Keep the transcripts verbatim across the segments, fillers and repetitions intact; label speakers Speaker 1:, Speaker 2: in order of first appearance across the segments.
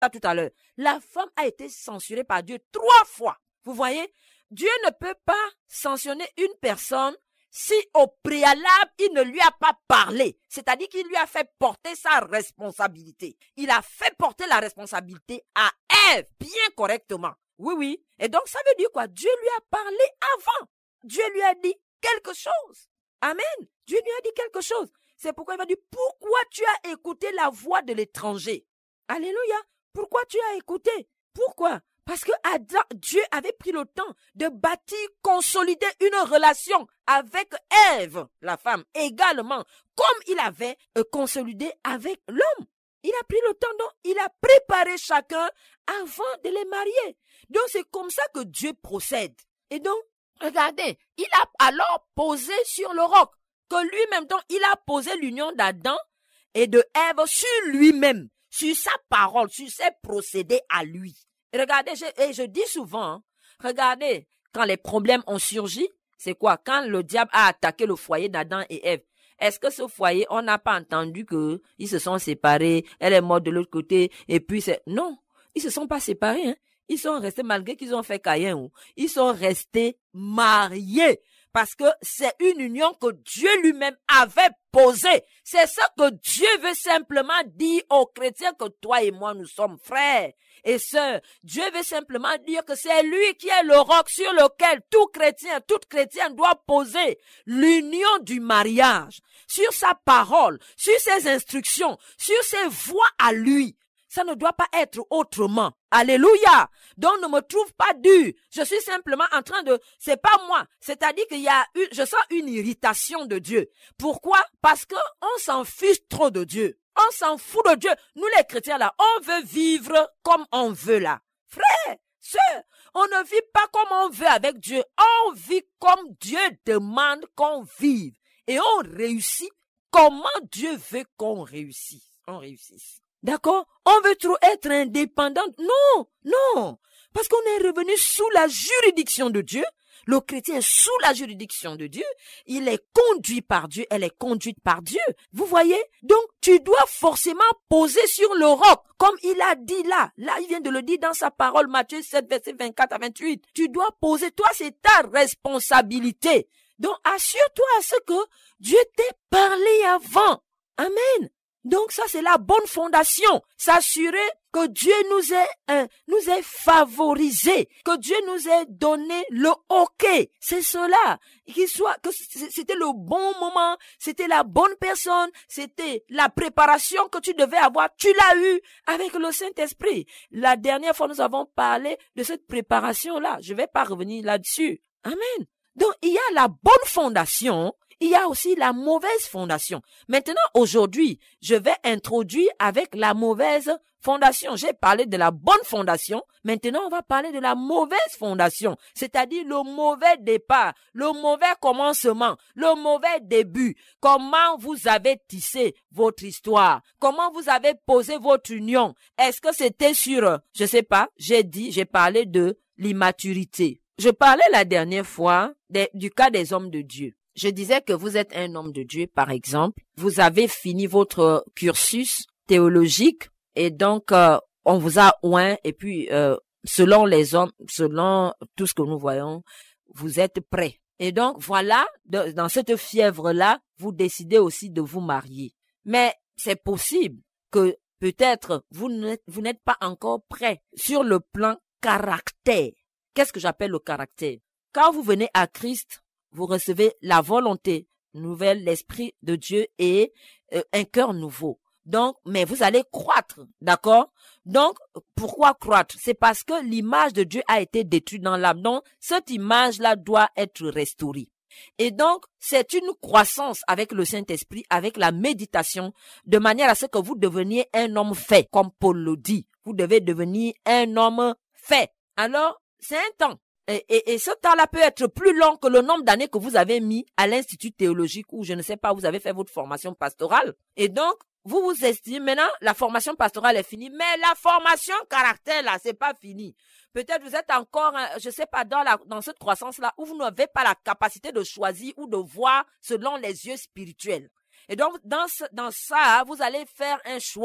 Speaker 1: ça tout à l'heure. La femme a été censurée par Dieu trois fois. Vous voyez, Dieu ne peut pas sanctionner une personne si au préalable, il ne lui a pas parlé. C'est-à-dire qu'il lui a fait porter sa responsabilité. Il a fait porter la responsabilité à Ève, bien correctement. Oui, oui. Et donc, ça veut dire quoi? Dieu lui a parlé avant. Dieu lui a dit quelque chose. Amen. Dieu lui a dit quelque chose. C'est pourquoi il va dire, pourquoi tu as écouté la voix de l'étranger? Alléluia. Pourquoi tu as écouté? Pourquoi? Parce que Adam, Dieu avait pris le temps de bâtir, consolider une relation avec Ève, la femme, également, comme il avait euh, consolidé avec l'homme. Il a pris le temps, donc il a préparé chacun avant de les marier. Donc c'est comme ça que Dieu procède. Et donc, regardez, il a alors posé sur le roc, que lui-même, donc il a posé l'union d'Adam et de Ève sur lui-même, sur sa parole, sur ses procédés à lui. Et regardez, je, et je dis souvent, hein, regardez, quand les problèmes ont surgi, c'est quoi? Quand le diable a attaqué le foyer d'Adam et Ève, est-ce que ce foyer, on n'a pas entendu que ils se sont séparés, elle est morte de l'autre côté, et puis c'est... Non, ils se sont pas séparés, hein. Ils sont restés, malgré qu'ils ont fait Caïn, ils sont restés mariés. Parce que c'est une union que Dieu lui-même avait posée. C'est ça que Dieu veut simplement dire aux chrétiens, que toi et moi, nous sommes frères et sœurs. Dieu veut simplement dire que c'est lui qui est le roc sur lequel tout chrétien, toute chrétienne doit poser l'union du mariage, sur sa parole, sur ses instructions, sur ses voies à lui. Ça ne doit pas être autrement. Alléluia. Donc ne me trouve pas dur. Je suis simplement en train de... C'est pas moi. C'est-à-dire qu'il y a une... Je sens une irritation de Dieu. Pourquoi? Parce que on s'en fiche trop de Dieu. On s'en fout de Dieu. Nous les chrétiens là, on veut vivre comme on veut là. Frère, sœur, on ne vit pas comme on veut avec Dieu. On vit comme Dieu demande qu'on vive. Et on réussit comment Dieu veut qu'on réussisse. On réussisse. D'accord? On veut trop être indépendant. Non, non. Parce qu'on est revenu sous la juridiction de Dieu. Le chrétien est sous la juridiction de Dieu. Il est conduit par Dieu. Elle est conduite par Dieu. Vous voyez? Donc, tu dois forcément poser sur le roc. Comme il a dit là. Là, il vient de le dire dans sa parole, Matthieu sept, verset vingt-quatre à vingt-huit. Tu dois poser. Toi, c'est ta responsabilité. Donc, assure-toi à ce que Dieu t'ait parlé avant. Amen. Donc ça, c'est la bonne fondation. S'assurer que Dieu nous ait, euh, nous ait favorisé, que Dieu nous ait donné le OK. C'est cela. Qu'il soit, que c'était le bon moment, c'était la bonne personne, c'était la préparation que tu devais avoir. Tu l'as eu avec le Saint-Esprit. La dernière fois, nous avons parlé de cette préparation-là. Je vais pas revenir là-dessus. Amen. Donc, il y a la bonne fondation. Il y a aussi la mauvaise fondation. Maintenant, aujourd'hui, je vais introduire avec la mauvaise fondation. J'ai parlé de la bonne fondation. Maintenant, on va parler de la mauvaise fondation. C'est-à-dire le mauvais départ, le mauvais commencement, le mauvais début. Comment vous avez tissé votre histoire? Comment vous avez posé votre union? Est-ce que c'était sur, je sais pas, j'ai dit, j'ai parlé de l'immaturité. Je parlais la dernière fois de, du cas des hommes de Dieu. Je disais que vous êtes un homme de Dieu, par exemple. Vous avez fini votre cursus théologique et donc euh, on vous a oint et puis euh, selon les hommes, selon tout ce que nous voyons, vous êtes prêts. Et donc voilà, de, dans cette fièvre-là, vous décidez aussi de vous marier. Mais c'est possible que peut-être vous n'êtes, vous n'êtes pas encore prêt sur le plan caractère. Qu'est-ce que j'appelle le caractère? Quand vous venez à Christ, vous recevez la volonté nouvelle, l'Esprit de Dieu et euh, un cœur nouveau. Donc, mais vous allez croître, d'accord? Donc, pourquoi croître? C'est parce que l'image de Dieu a été détruite dans l'âme. Donc, cette image-là doit être restaurée. Et donc, c'est une croissance avec le Saint-Esprit, avec la méditation, de manière à ce que vous deveniez un homme fait, comme Paul le dit. Vous devez devenir un homme fait. Alors, c'est un temps. Et, et, et ce temps-là peut être plus long que le nombre d'années que vous avez mis à l'institut théologique ou je ne sais pas, vous avez fait votre formation pastorale. Et donc, vous vous estimez, maintenant, la formation pastorale est finie, mais la formation caractère, là, c'est pas fini. Peut-être vous êtes encore, je sais pas, dans la, dans cette croissance-là où vous n'avez pas la capacité de choisir ou de voir selon les yeux spirituels. Et donc, dans ce, dans ça, vous allez faire un choix.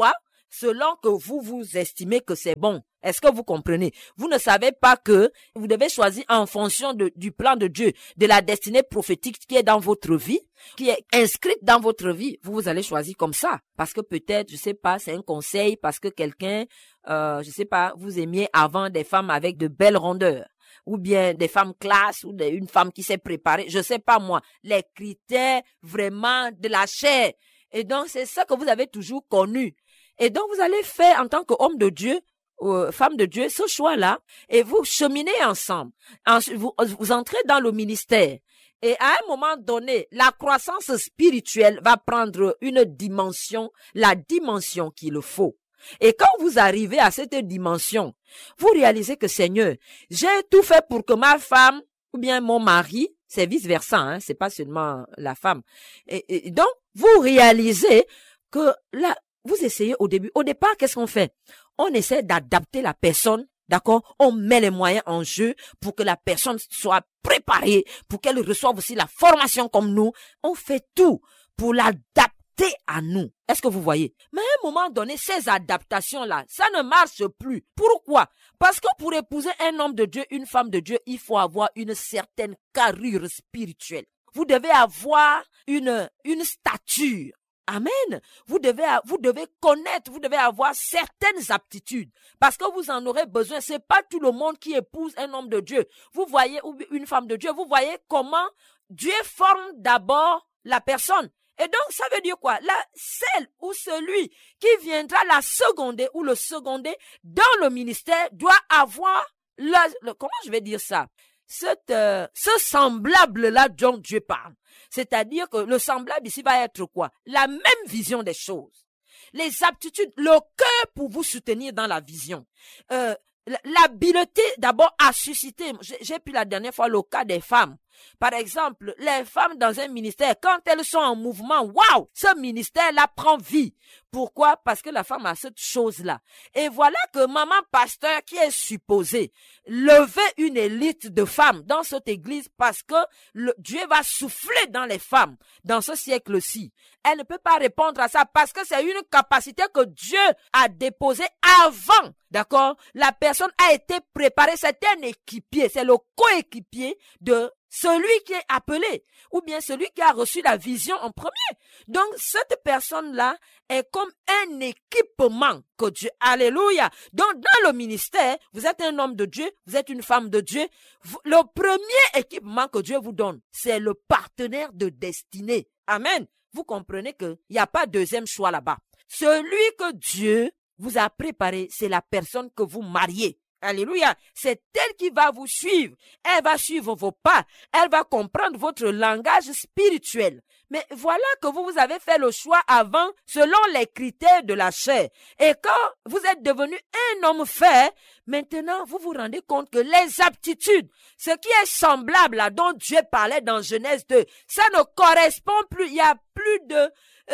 Speaker 1: selon que vous vous estimez que c'est bon. Est-ce que vous comprenez? Vous ne savez pas que vous devez choisir en fonction de, du plan de Dieu, de la destinée prophétique qui est dans votre vie, qui est inscrite dans votre vie. Vous, vous allez choisir comme ça. Parce que peut-être, je sais pas, c'est un conseil, parce que quelqu'un, euh, je sais pas, vous aimiez avant des femmes avec de belles rondeurs, ou bien des femmes classe, ou des, une femme qui s'est préparée, je sais pas moi, les critères vraiment de la chair. Et donc, c'est ça que vous avez toujours connu. Et donc, vous allez faire en tant qu'homme de Dieu, Euh, femme de Dieu, ce choix-là, et vous cheminez ensemble. Ensuite, vous, vous entrez dans le ministère. Et à un moment donné, la croissance spirituelle va prendre une dimension, la dimension qu'il faut. Et quand vous arrivez à cette dimension, vous réalisez que Seigneur, j'ai tout fait pour que ma femme, ou bien mon mari, c'est vice-versa, hein, c'est pas seulement la femme. Et, et donc, vous réalisez que là, vous essayez au début. Au départ, qu'est-ce qu'on fait? On essaie d'adapter la personne, d'accord? On met les moyens en jeu pour que la personne soit préparée, pour qu'elle reçoive aussi la formation comme nous. On fait tout pour l'adapter à nous. Est-ce que vous voyez? Mais à un moment donné, ces adaptations-là, ça ne marche plus. Pourquoi? Parce que pour épouser un homme de Dieu, une femme de Dieu, il faut avoir une certaine carrure spirituelle. Vous devez avoir une, une stature. Amen. Vous devez, vous devez connaître, vous devez avoir certaines aptitudes parce que vous en aurez besoin. C'est pas tout le monde qui épouse un homme de Dieu. Vous voyez, ou une femme de Dieu, vous voyez comment Dieu forme d'abord la personne. Et donc, ça veut dire quoi? Là, celle ou celui qui viendra la seconder ou le seconder dans le ministère doit avoir le, le comment je vais dire ça? Cette, euh, ce semblable-là dont Dieu parle. C'est-à-dire que le semblable ici va être quoi? La même vision des choses. Les aptitudes, le cœur pour vous soutenir dans la vision. Euh, l'habileté d'abord à susciter. J'ai pris la dernière fois le cas des femmes. Par exemple, les femmes dans un ministère, quand elles sont en mouvement, waouh, ce ministère-là prend vie. Pourquoi? Parce que la femme a cette chose-là. Et voilà que maman pasteur qui est supposée lever une élite de femmes dans cette église parce que le, Dieu va souffler dans les femmes dans ce siècle-ci. Elle ne peut pas répondre à ça parce que c'est une capacité que Dieu a déposée avant. D'accord? La personne a été préparée, c'est un équipier, c'est le coéquipier de celui qui est appelé, ou bien celui qui a reçu la vision en premier. Donc, cette personne-là est comme un équipement que Dieu, alléluia. Donc, dans le ministère, vous êtes un homme de Dieu, vous êtes une femme de Dieu. Le premier équipement que Dieu vous donne, c'est le partenaire de destinée. Amen. Vous comprenez qu'il n'y a pas de deuxième choix là-bas. Celui que Dieu vous a préparé, c'est la personne que vous mariez. Alléluia. C'est elle qui va vous suivre. Elle va suivre vos pas. Elle va comprendre votre langage spirituel. Mais voilà que vous, vous avez fait le choix avant selon les critères de la chair. Et quand vous êtes devenu un homme fait, maintenant vous vous rendez compte que les aptitudes, ce qui est semblable là dont Dieu parlait dans Genèse deux, ça ne correspond plus. Il n'y a plus de...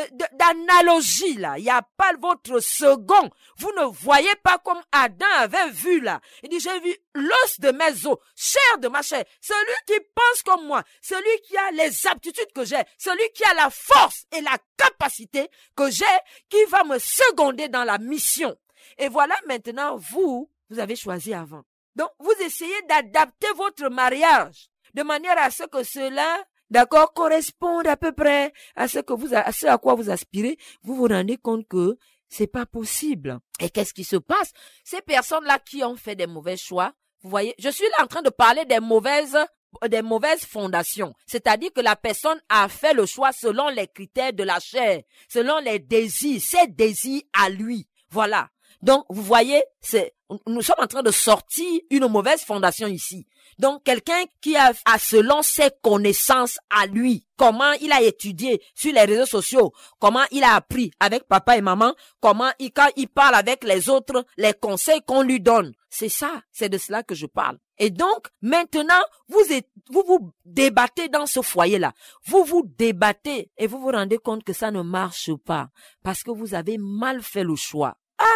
Speaker 1: d'analogie là, il n'y a pas votre second. Vous ne voyez pas comme Adam avait vu là. Il dit, j'ai vu l'os de mes os, chair de ma chair. Celui qui pense comme moi, celui qui a les aptitudes que j'ai, celui qui a la force et la capacité que j'ai, qui va me seconder dans la mission. Et voilà maintenant, vous, vous avez choisi avant. Donc, vous essayez d'adapter votre mariage de manière à ce que cela... D'accord, correspondre à peu près à ce que vous, à ce à quoi vous aspirez, vous vous rendez compte que c'est pas possible. Et qu'est-ce qui se passe? Ces personnes-là qui ont fait des mauvais choix, vous voyez, je suis là en train de parler des mauvaises, des mauvaises fondations. C'est-à-dire que la personne a fait le choix selon les critères de la chair, selon les désirs, ses désirs à lui. Voilà. Donc, vous voyez, c'est, nous sommes en train de sortir une mauvaise fondation ici. Donc, quelqu'un qui a, a selon ses connaissances à lui, comment il a étudié sur les réseaux sociaux, comment il a appris avec papa et maman, comment il, quand il parle avec les autres, les conseils qu'on lui donne. C'est ça, c'est de cela que je parle. Et donc, maintenant, vous êtes, vous vous débattez dans ce foyer-là. Vous vous débattez et vous vous rendez compte que ça ne marche pas parce que vous avez mal fait le choix. Ah!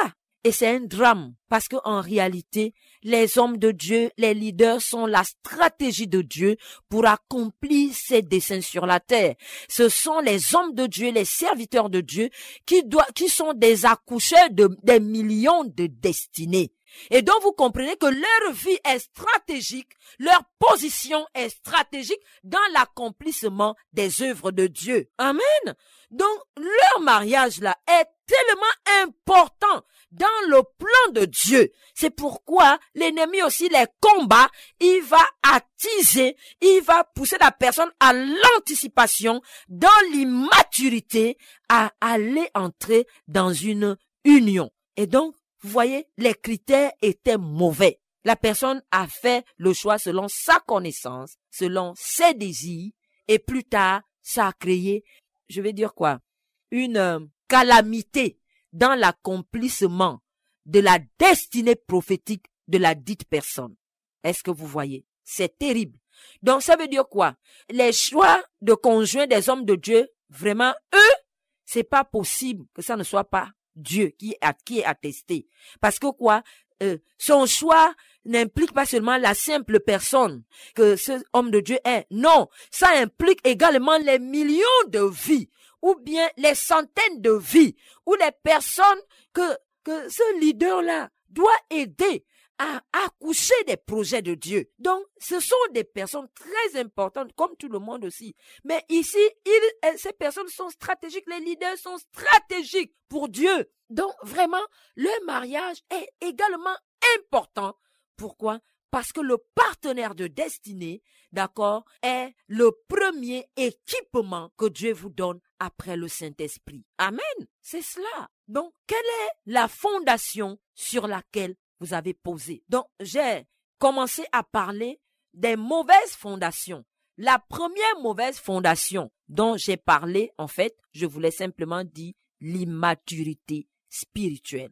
Speaker 1: Et c'est un drame parce que en réalité, les hommes de Dieu, les leaders sont la stratégie de Dieu pour accomplir ses desseins sur la terre. Ce sont les hommes de Dieu, les serviteurs de Dieu qui doivent, qui sont des accoucheurs de des millions de destinées. Et donc vous comprenez que leur vie est stratégique, leur position est stratégique dans l'accomplissement des œuvres de Dieu. Amen. Donc leur mariage là est tellement important dans le plan de Dieu. C'est pourquoi l'ennemi aussi les combat, il va attiser, il va pousser la personne à l'anticipation, dans l'immaturité, à aller entrer dans une union. Et donc, vous voyez, les critères étaient mauvais. La personne a fait le choix selon sa connaissance, selon ses désirs, et plus tard, ça a créé, je vais dire quoi, une euh, calamité dans l'accomplissement de la destinée prophétique de la dite personne. Est-ce que vous voyez? C'est terrible. Donc, ça veut dire quoi? Les choix de conjoints des hommes de Dieu, vraiment, eux, c'est pas possible que ça ne soit pas Dieu qui est, qui est attesté. Parce que quoi? Euh, son choix n'implique pas seulement la simple personne que ce homme de Dieu est. Non, ça implique également les millions de vies, ou bien les centaines de vies, ou les personnes que, que ce leader-là doit aider à accoucher des projets de Dieu. Donc, ce sont des personnes très importantes, comme tout le monde aussi. Mais ici, il, ces personnes sont stratégiques, les leaders sont stratégiques pour Dieu. Donc, vraiment, le mariage est également important. Pourquoi? Parce que le partenaire de destinée, d'accord, est le premier équipement que Dieu vous donne après le Saint-Esprit. Amen. C'est cela. Donc, quelle est la fondation sur laquelle vous avez posé? Donc, j'ai commencé à parler des mauvaises fondations. La première mauvaise fondation dont j'ai parlé, en fait, je voulais simplement dire l'immaturité spirituelle.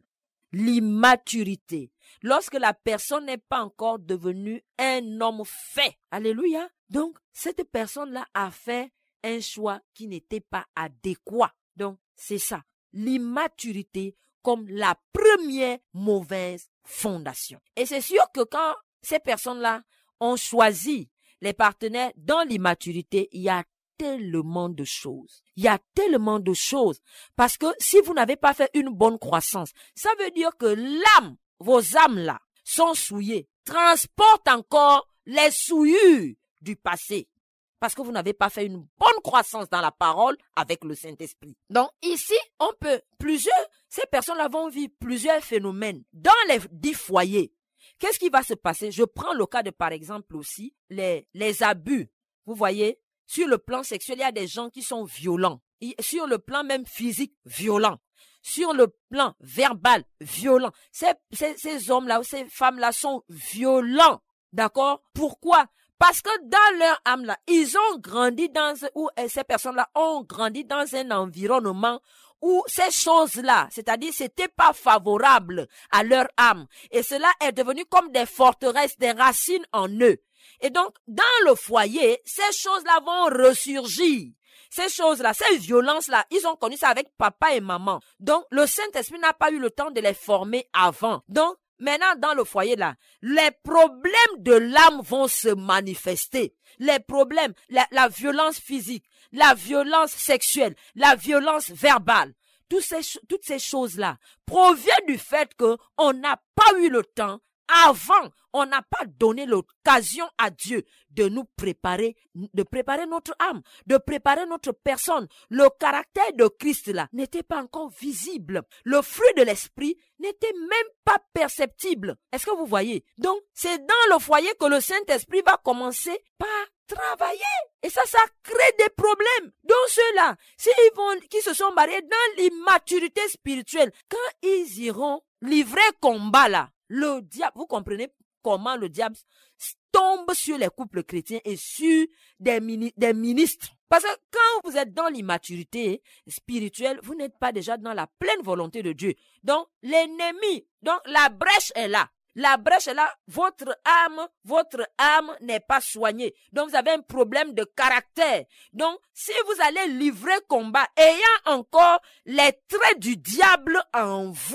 Speaker 1: L'immaturité. Lorsque la personne n'est pas encore devenue un homme fait. Alléluia. Donc, cette personne-là a fait un choix qui n'était pas adéquat. Donc, c'est ça. L'immaturité comme la première mauvaise fondation. Et c'est sûr que quand ces personnes-là ont choisi les partenaires dans l'immaturité, il y a tellement de choses. Il y a tellement de choses. Parce que si vous n'avez pas fait une bonne croissance, ça veut dire que l'âme, vos âmes-là, sont souillées, transportent encore les souillures du passé. Parce que vous n'avez pas fait une bonne croissance dans la parole avec le Saint-Esprit. Donc ici, on peut, plusieurs, ces personnes-là vont vivre plusieurs phénomènes dans les dix foyers. Qu'est-ce qui va se passer? Je prends le cas de, par exemple, aussi, les, les abus. Vous voyez, sur le plan sexuel, il y a des gens qui sont violents. Et sur le plan même physique, violents. Sur le plan verbal, violents. Ces, ces, ces hommes-là ou ces femmes-là sont violents. D'accord? Pourquoi? Parce que dans leur âme-là, ils ont grandi dans, ou ces personnes-là ont grandi dans un environnement où ces choses-là, c'est-à-dire c'était pas favorable à leur âme. Et cela est devenu comme des forteresses, des racines en eux. Et donc, dans le foyer, ces choses-là vont ressurgir. Ces choses-là, ces violences-là, ils ont connu ça avec papa et maman. Donc, le Saint-Esprit n'a pas eu le temps de les former avant. Donc, maintenant, dans le foyer là, les problèmes de l'âme vont se manifester. Les problèmes, la, la violence physique, la violence sexuelle, la violence verbale, toutes ces, toutes ces choses-là proviennent du fait que on n'a pas eu le temps. Avant, on n'a pas donné l'occasion à Dieu de nous préparer, de préparer notre âme, de préparer notre personne. Le caractère de Christ là n'était pas encore visible. Le fruit de l'esprit n'était même pas perceptible. Est-ce que vous voyez? Donc, c'est dans le foyer que le Saint-Esprit va commencer par travailler. Et ça, ça crée des problèmes. Donc ceux-là, s'ils vont, qui se sont mariés dans l'immaturité spirituelle, quand ils iront livrer combat là, le diable, vous comprenez comment le diable tombe sur les couples chrétiens et sur des, mini, des ministres. Parce que quand vous êtes dans l'immaturité spirituelle, vous n'êtes pas déjà dans la pleine volonté de Dieu. Donc, l'ennemi, donc la brèche est là. La brèche est là, votre âme, votre âme n'est pas soignée. Donc, vous avez un problème de caractère. Donc, si vous allez livrer combat, ayant encore les traits du diable en vous,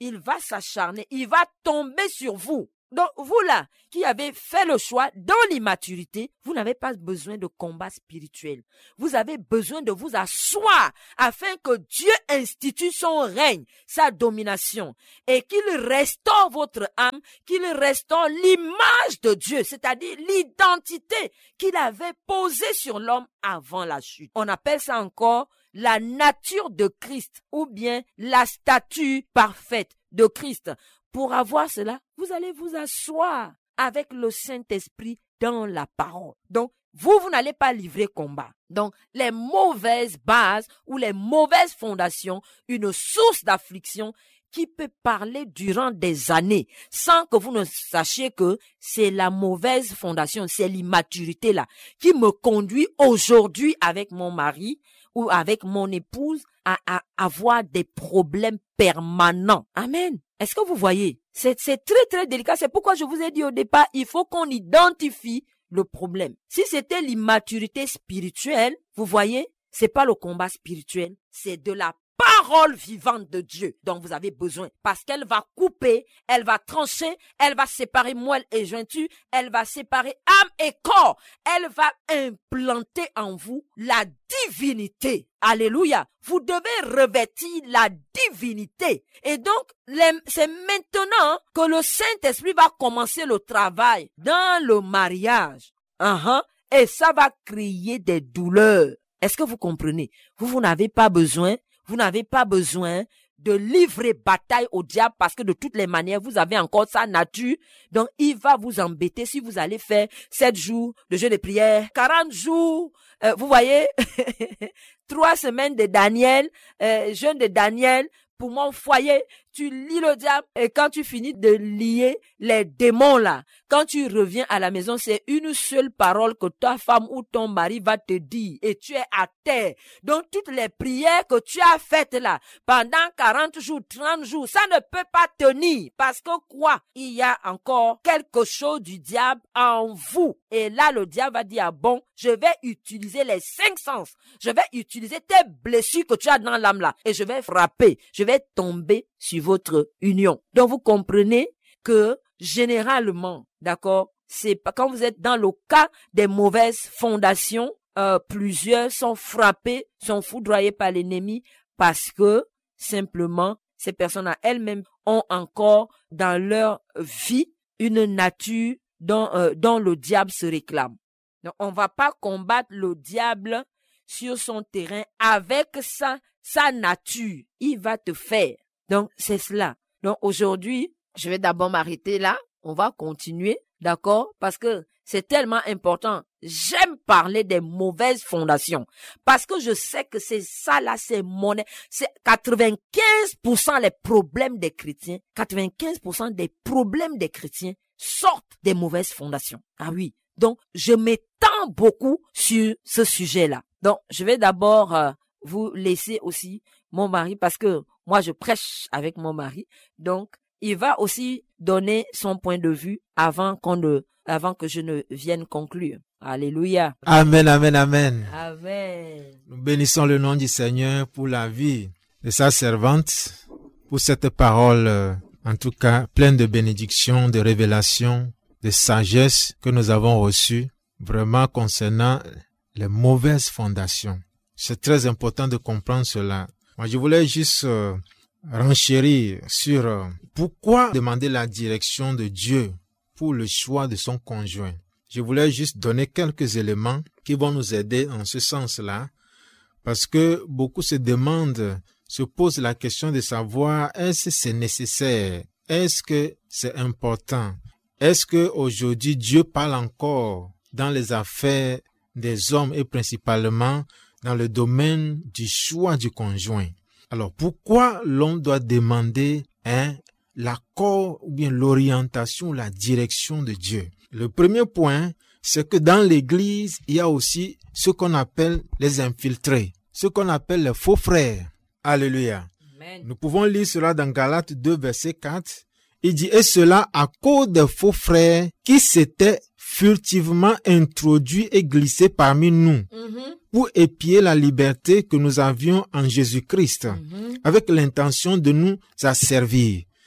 Speaker 1: il va s'acharner, il va tomber sur vous. Donc, vous là, qui avez fait le choix dans l'immaturité, vous n'avez pas besoin de combat spirituel. Vous avez besoin de vous asseoir afin que Dieu institue son règne, sa domination, et qu'il restaure votre âme, qu'il restaure l'image de Dieu, c'est-à-dire l'identité qu'il avait posée sur l'homme avant la chute. On appelle ça encore la nature de Christ ou bien la statue parfaite de Christ. Pour avoir cela, vous allez vous asseoir avec le Saint-Esprit dans la parole. Donc, vous, vous n'allez pas livrer combat. Donc, les mauvaises bases ou les mauvaises fondations, une source d'affliction qui peut parler durant des années sans que vous ne sachiez que c'est la mauvaise fondation, c'est l'immaturité là qui me conduit aujourd'hui avec mon mari ou avec mon épouse à, à avoir des problèmes permanents. Amen. Est-ce que vous voyez? C'est, c'est très très délicat. C'est pourquoi je vous ai dit au départ, il faut qu'on identifie le problème. Si c'était l'immaturité spirituelle, vous voyez, c'est pas le combat spirituel, c'est de la parole vivante de Dieu dont vous avez besoin. Parce qu'elle va couper, elle va trancher, elle va séparer moelle et jointure, elle va séparer âme et corps. Elle va implanter en vous la divinité. Alléluia. Vous devez revêtir la divinité. Et donc, les, c'est maintenant que le Saint-Esprit va commencer le travail dans le mariage. Uh-huh. Et ça va créer des douleurs. Est-ce que vous comprenez? Vous, vous n'avez pas besoin Vous n'avez pas besoin de livrer bataille au diable parce que de toutes les manières, vous avez encore sa nature. Donc, il va vous embêter si vous allez faire sept jours de jeûne de prière, quarante jours, euh, vous voyez, trois semaines de Daniel, euh, jeûne de Daniel pour mon foyer. Tu lis le diable et quand tu finis de lier les démons là, quand tu reviens à la maison, c'est une seule parole que ta femme ou ton mari va te dire et tu es à terre. Donc toutes les prières que tu as faites là, pendant quarante jours, trente jours, ça ne peut pas tenir parce que quoi? Il y a encore quelque chose du diable en vous. Et là, le diable va dire, ah bon, je vais utiliser les cinq sens. Je vais utiliser tes blessures que tu as dans l'âme là et je vais frapper, je vais tomber sur votre union. Donc vous comprenez que généralement, d'accord, c'est pas quand vous êtes dans le cas des mauvaises fondations, euh, plusieurs sont frappés, sont foudroyés par l'ennemi parce que simplement ces personnes à elles-mêmes ont encore dans leur vie une nature dont, euh, dont le diable se réclame. Donc on va pas combattre le diable sur son terrain avec sa, sa nature. Il va te faire. Donc, c'est cela. Donc, aujourd'hui, je vais d'abord m'arrêter là. On va continuer, d'accord? Parce que c'est tellement important. J'aime parler des mauvaises fondations. Parce que je sais que c'est ça là, c'est mon... C'est quatre-vingt-quinze pour cent les problèmes des chrétiens. quatre-vingt-quinze pour cent des problèmes des chrétiens sortent des mauvaises fondations. Ah oui. Donc, je m'étends beaucoup sur ce sujet-là. Donc, je vais d'abord euh, vous laisser aussi mon mari parce que moi, je prêche avec mon mari. Donc, il va aussi donner son point de vue avant qu'on ne, avant que je ne vienne conclure. Alléluia.
Speaker 2: Amen, amen, amen.
Speaker 1: Amen.
Speaker 2: Nous bénissons le nom du Seigneur pour la vie de sa servante, pour cette parole, en tout cas, pleine de bénédictions, de révélations, de sagesse que nous avons reçue, vraiment concernant les mauvaises fondations. C'est très important de comprendre cela. Moi, je voulais juste euh, renchérir sur euh, pourquoi demander la direction de Dieu pour le choix de son conjoint. Je voulais juste donner quelques éléments qui vont nous aider en ce sens-là, parce que beaucoup se demandent, se posent la question de savoir est-ce que c'est nécessaire, est-ce que c'est important, est-ce que aujourd'hui Dieu parle encore dans les affaires des hommes et principalement dans le domaine du choix du conjoint. Alors, pourquoi l'homme doit demander hein, l'accord ou bien l'orientation, la direction de Dieu? Le premier point, c'est que dans l'Église, il y a aussi ce qu'on appelle les infiltrés, ce qu'on appelle les faux frères. Alléluia. Amen. Nous pouvons lire cela dans Galates deux, verset quatre. Il dit, et cela à cause des faux frères qui s'étaient furtivement introduits et glissés parmi nous. Mm-hmm. Pour épier la liberté que nous avions en Jésus-Christ, mm-hmm. avec l'intention de nous asservir.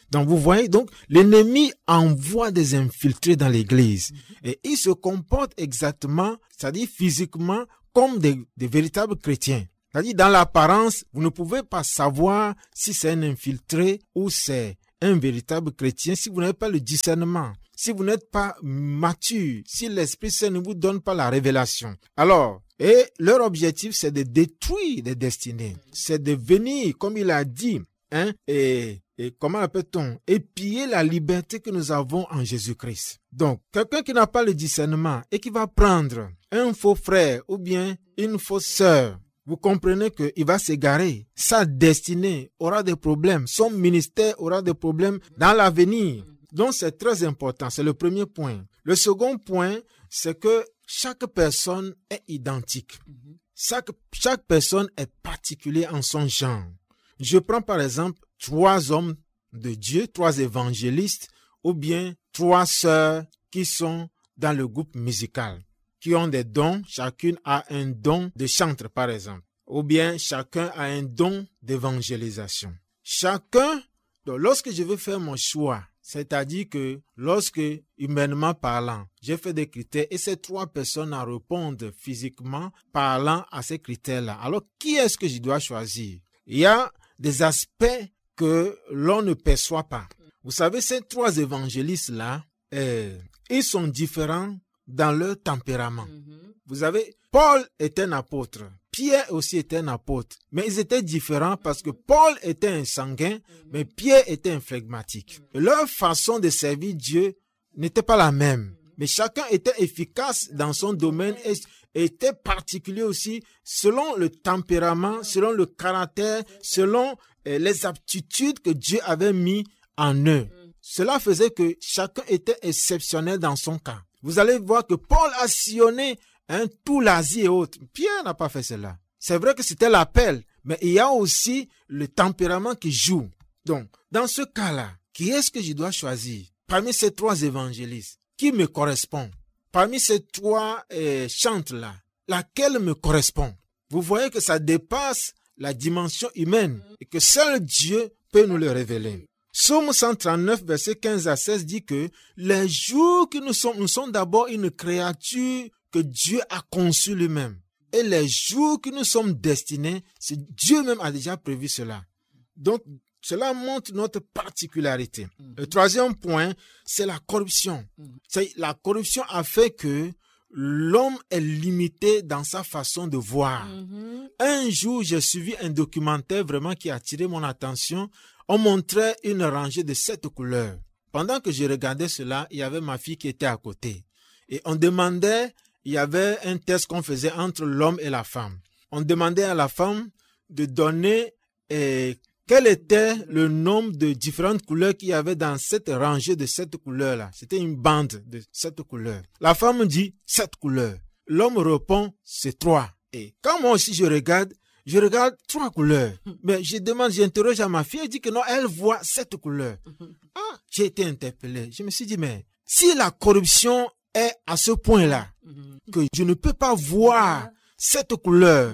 Speaker 2: Donc vous voyez, donc l'ennemi envoie des infiltrés dans l'église mm-hmm. et ils se comportent exactement, c'est-à-dire physiquement, comme des, des véritables chrétiens. C'est-à-dire dans l'apparence, vous ne pouvez pas savoir si c'est un infiltré ou c'est un véritable chrétien si vous n'avez pas le discernement, si vous n'êtes pas mature, si l'Esprit Saint ne vous donne pas la révélation. Alors, et leur objectif, c'est de détruire des destinées. C'est de venir, comme il a dit, hein, et, et comment appelle-t-on, épier la liberté que nous avons en Jésus-Christ. Donc, quelqu'un qui n'a pas le discernement et qui va prendre un faux frère ou bien une fausse sœur, vous comprenez qu'il va s'égarer. Sa destinée aura des problèmes. Son ministère aura des problèmes dans l'avenir. Donc, c'est très important. C'est le premier point. Le second point, c'est que chaque personne est identique. Chaque, chaque personne est particulière en son genre. Je prends par exemple trois hommes de Dieu, trois évangélistes, ou bien trois sœurs qui sont dans le groupe musical, qui ont des dons. Chacune a un don de chantre, par exemple. Ou bien chacun a un don d'évangélisation. Chacun, donc lorsque je veux faire mon choix, c'est-à-dire que lorsque, humainement parlant, j'ai fait des critères et ces trois personnes répondent physiquement parlant à ces critères-là. Alors, qui est-ce que je dois choisir? Il y a des aspects que l'on ne perçoit pas. Vous savez, ces trois évangélistes-là, euh, ils sont différents dans leur tempérament. Mm-hmm. Vous avez, Paul est un apôtre. Pierre aussi était un apôtre. Mais ils étaient différents parce que Paul était un sanguin, mais Pierre était un flegmatique. Et leur façon de servir Dieu n'était pas la même. Mais chacun était efficace dans son domaine et était particulier aussi selon le tempérament, selon le caractère, selon euh, les aptitudes que Dieu avait mis en eux. Cela faisait que chacun était exceptionnel dans son cas. Vous allez voir que Paul a sillonné hein, tout l'Asie et autres. Pierre n'a pas fait cela. C'est vrai que c'était l'appel, mais il y a aussi le tempérament qui joue. Donc, dans ce cas-là, qui est-ce que je dois choisir parmi ces trois évangélistes? Qui me correspond? Parmi ces trois euh, chantres-là, laquelle me correspond? Vous voyez que ça dépasse la dimension humaine et que seul Dieu peut nous le révéler. Psaume cent trente-neuf, verset quinze à seize dit que les jours que nous sommes, nous sommes d'abord une créature que Dieu a conçue lui-même. Et les jours que nous sommes destinés, c'est Dieu même a déjà prévu cela. Donc, cela montre notre particularité. Mm-hmm. Le troisième point, c'est la corruption. Mm-hmm. C'est, la corruption a fait que l'homme est limité dans sa façon de voir. Mm-hmm. Un jour, j'ai suivi un documentaire vraiment qui a attiré mon attention. On montrait une rangée de sept couleurs. Pendant que je regardais cela, il y avait ma fille qui était à côté. Et on demandait, il y avait un test qu'on faisait entre l'homme et la femme. On demandait à la femme de donner eh, quel était le nombre de différentes couleurs qu'il y avait dans cette rangée de sept couleurs-là. C'était une bande de sept couleurs. La femme dit sept couleurs. L'homme répond, c'est trois. Et quand moi aussi je regarde, je regarde trois couleurs. Mais je demande, j'interroge à ma fille, elle dit que non, elle voit sept couleurs. Ah, j'ai été interpellé. Je me suis dit, mais si la corruption est à ce point-là, que je ne peux pas voir sept couleurs,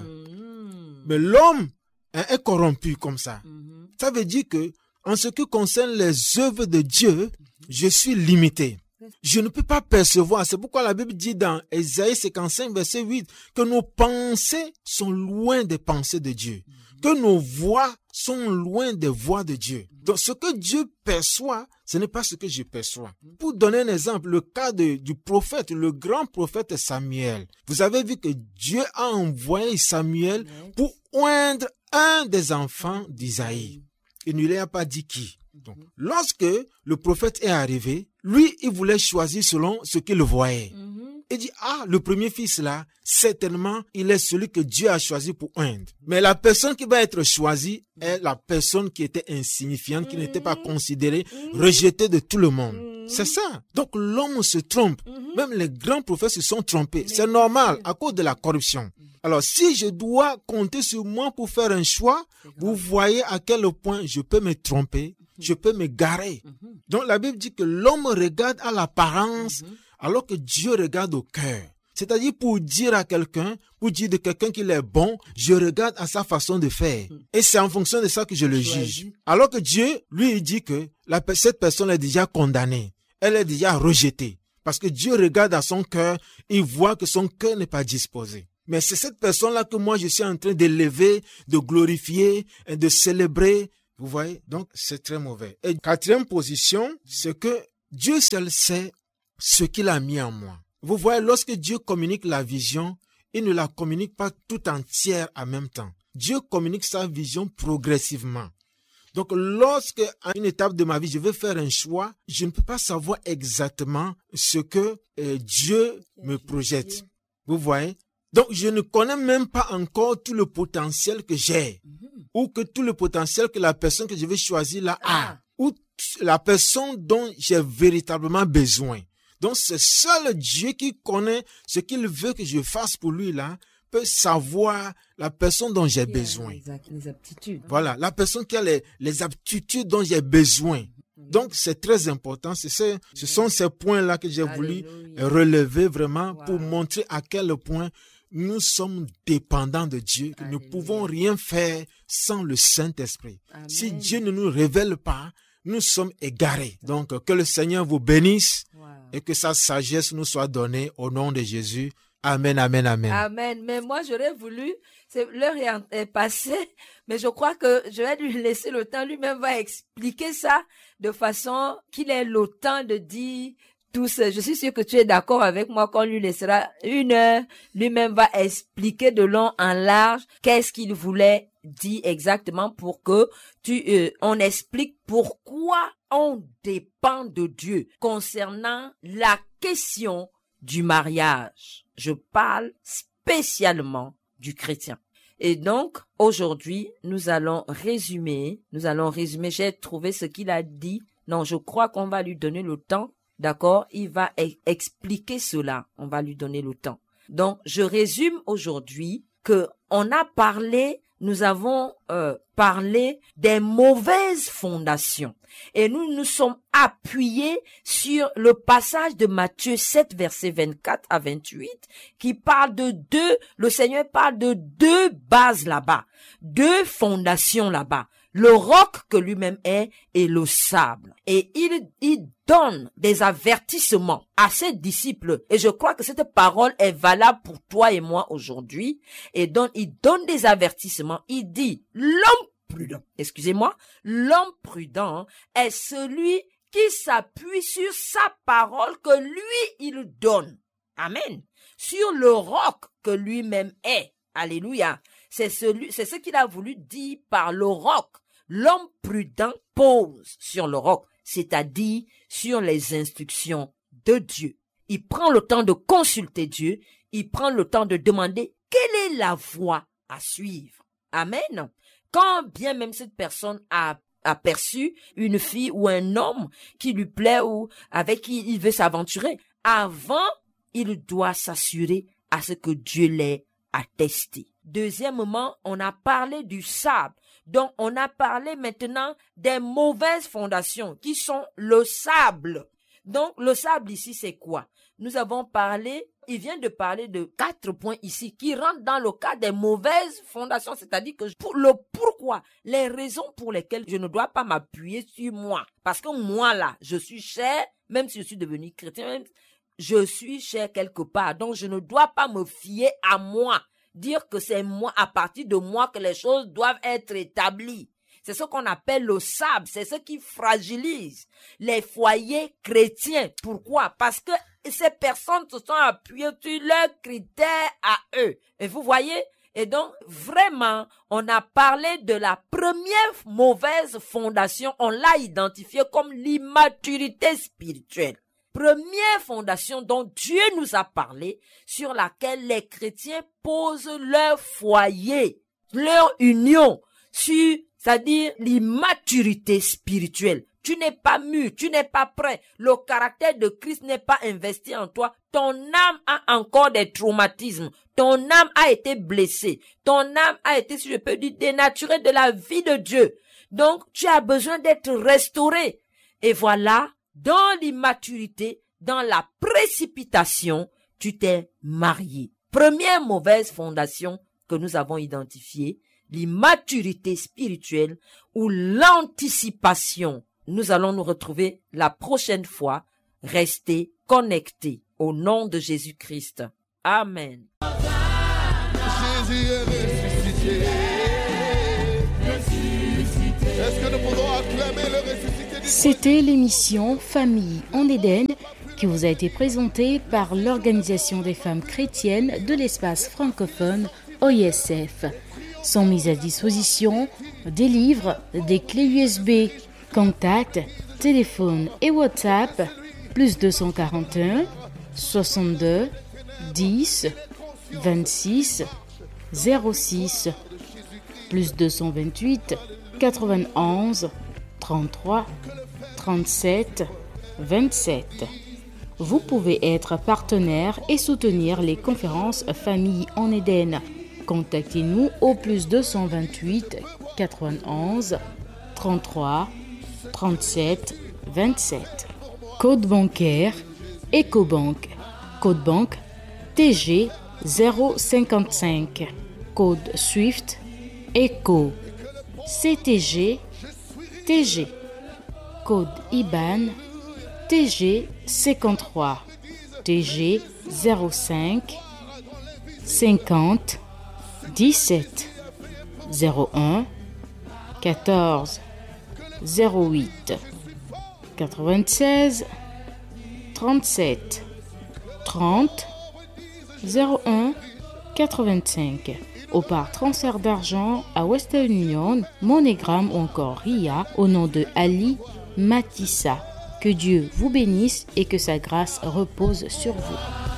Speaker 2: mais l'homme est corrompu comme ça. Ça veut dire que, en ce qui concerne les œuvres de Dieu, je suis limité. Je ne peux pas percevoir. C'est pourquoi la Bible dit dans Ésaïe cinquante-cinq, verset huit, que nos pensées sont loin des pensées de Dieu. Que nos voix sont loin des voix de Dieu. Donc, ce que Dieu perçoit, ce n'est pas ce que je perçois. Pour donner un exemple, le cas de, du prophète, le grand prophète Samuel. Vous avez vu que Dieu a envoyé Samuel pour oindre un des enfants d'Isaïe. Il ne lui a pas dit qui. Donc, lorsque le prophète est arrivé, lui, il voulait choisir selon ce qu'il voyait. Mm-hmm. Il dit, ah, le premier fils là, certainement, il est celui que Dieu a choisi pour oindre. Mais la personne qui va être choisie est la personne qui était insignifiante, qui mm-hmm. n'était pas considérée, mm-hmm. rejetée de tout le monde. Mm-hmm. C'est ça. Donc, l'homme se trompe. Mm-hmm. Même les grands prophètes se sont trompés. C'est normal à cause de la corruption. Alors, si je dois compter sur moi pour faire un choix, vous voyez à quel point je peux me tromper, je peux me garer. Donc, la Bible dit que l'homme regarde à l'apparence, alors que Dieu regarde au cœur. C'est-à-dire pour dire à quelqu'un, pour dire de quelqu'un qu'il est bon, je regarde à sa façon de faire. Et c'est en fonction de ça que je le juge. Alors que Dieu, lui, il dit que la, cette personne est déjà condamnée. Elle est déjà rejetée. Parce que Dieu regarde à son cœur, il voit que son cœur n'est pas disposé. Mais c'est cette personne-là que moi je suis en train d'élever, de glorifier et de célébrer. Vous voyez? Donc c'est très mauvais. Et quatrième position, c'est que Dieu seul sait ce qu'il a mis en moi. Vous voyez, lorsque Dieu communique la vision, il ne la communique pas tout entière en même temps. Dieu communique sa vision progressivement. Donc, lorsque, à une étape de ma vie, je veux faire un choix, je ne peux pas savoir exactement ce que euh, Dieu me projette. Vous voyez? Donc, je ne connais même pas encore tout le potentiel que j'ai, mm-hmm. ou que tout le potentiel que la personne que je vais choisir là a, ah. ou t- la personne dont j'ai véritablement besoin. Donc, c'est seul Dieu qui connaît ce qu'il veut que je fasse pour lui là, peut savoir la personne dont j'ai besoin.
Speaker 1: Les, les aptitudes.
Speaker 2: Voilà, la personne qui a les, les aptitudes dont j'ai besoin. Donc, c'est très important. C'est ce, ce sont ces points-là que j'ai voulu relever vraiment wow. pour montrer à quel point nous sommes dépendants de Dieu, que Alléluia. Nous ne pouvons rien faire sans le Saint-Esprit. Amen. Si Dieu ne nous révèle pas, nous sommes égarés. Donc, que le Seigneur vous bénisse wow. et que sa sagesse nous soit donnée au nom de Jésus. Amen, amen, amen.
Speaker 1: Amen. Mais moi, j'aurais voulu, c'est, l'heure est passée, mais je crois que je vais lui laisser le temps. Lui-même va expliquer ça de façon qu'il ait le temps de dire tout ça. Je suis sûre que tu es d'accord avec moi qu'on lui laissera une heure. Lui-même va expliquer de long en large qu'est-ce qu'il voulait dire exactement pour que tu, euh, on explique pourquoi on dépend de Dieu concernant la question du mariage. Je parle spécialement du chrétien. Et donc, aujourd'hui, nous allons résumer, nous allons résumer, j'ai trouvé ce qu'il a dit. Non, je crois qu'on va lui donner le temps, d'accord? Il va e- expliquer cela, on va lui donner le temps. Donc, je résume aujourd'hui que on a parlé, nous avons euh, parlé des mauvaises fondations. Et nous nous sommes appuyés sur le passage de Matthieu sept, versets vingt-quatre à vingt-huit, qui parle de deux, le Seigneur parle de deux bases là-bas, deux fondations là-bas, le roc que lui-même est et le sable. Et il, il donne des avertissements à ses disciples. Et je crois que cette parole est valable pour toi et moi aujourd'hui. Et donc, il donne des avertissements. Il dit, l'homme prudent, excusez-moi, l'homme prudent est celui qui s'appuie sur sa parole que lui, il donne. Amen. Sur le roc que lui-même est. Alléluia. C'est celui, c'est ce qu'il a voulu dire par le roc. L'homme prudent pose sur le roc, c'est-à-dire sur les instructions de Dieu. Il prend le temps de consulter Dieu. Il prend le temps de demander quelle est la voie à suivre. Amen. Quand bien même cette personne a aperçu une fille ou un homme qui lui plaît ou avec qui il veut s'aventurer, avant, il doit s'assurer à ce que Dieu l'ait attesté. Deuxièmement, on a parlé du sable. Donc, on a parlé maintenant des mauvaises fondations qui sont le sable. Donc, le sable ici, c'est quoi? Nous avons parlé, il vient de parler de quatre points ici qui rentrent dans le cas des mauvaises fondations, c'est-à-dire que pour le pourquoi, les raisons pour lesquelles je ne dois pas m'appuyer sur moi. Parce que moi, là, je suis cher, même si je suis devenu chrétien, même, je suis cher quelque part. Donc, je ne dois pas me fier à moi. Dire que c'est moi, à partir de moi, que les choses doivent être établies. C'est ce qu'on appelle le sable. C'est ce qui fragilise les foyers chrétiens. Pourquoi? Parce que ces personnes se sont appuyées sur leurs critères à eux. Et vous voyez? Et donc, vraiment, on a parlé de la première mauvaise fondation. On l'a identifiée comme l'immaturité spirituelle. Première fondation dont Dieu nous a parlé, sur laquelle les chrétiens posent leur foyer, leur union, sur, c'est-à-dire l'immaturité spirituelle. Tu n'es pas mûr, tu n'es pas prêt, le caractère de Christ n'est pas investi en toi, ton âme a encore des traumatismes, ton âme a été blessée, ton âme a été, si je peux dire, dénaturée de la vie de Dieu. Donc, tu as besoin d'être restauré. Et voilà, dans l'immaturité, dans la précipitation, tu t'es marié. Première mauvaise fondation que nous avons identifiée, l'immaturité spirituelle ou l'anticipation. Nous allons nous retrouver la prochaine fois. Restez connectés au nom de Jésus-Christ. Amen.
Speaker 3: Jésus est ressuscité. Est-ce que nous pouvons acclamer le ressuscité du
Speaker 4: C'était l'émission Famille en Éden qui vous a été présentée par l'Organisation des femmes chrétiennes de l'espace francophone O I S F. Sont mises à disposition des livres, des clés U S B, contacts, téléphone et WhatsApp, plus deux cent quarante et un, soixante-deux, dix, vingt-six, zéro six, plus deux cent vingt-huit, quatre-vingt-onze, trente-trois, trente-sept, vingt-sept. Vous pouvez être partenaire et soutenir les conférences Famille en Éden. Contactez-nous au plus deux cent vingt-huit, quatre-vingt-onze, trente-trois, trente-sept, vingt-sept. Code bancaire Ecobank. Code banque T G zéro cinquante-cinq. Code Swift Eco. C T G T G. Code I B A N T G cinquante-trois. T G zéro cinq cinquante dix-sept zéro un quatorze zéro huit quatre-vingt-seize trente-sept trente zéro un quatre-vingt-cinq ou par transfert d'argent à Western Union, MoneyGram ou encore R I A au nom de Ali Matissa. Que Dieu vous bénisse et que sa grâce repose sur vous.